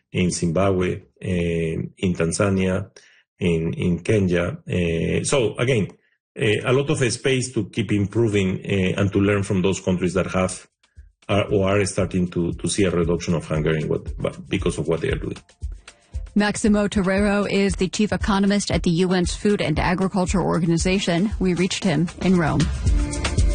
in Zimbabwe, in Tanzania, in Kenya. So again, a lot of space to keep improving and to learn from those countries that have or are starting to see a reduction of hunger because of what they are doing. Maximo Torero is the chief economist at the UN's Food and Agriculture Organization. We reached him in Rome.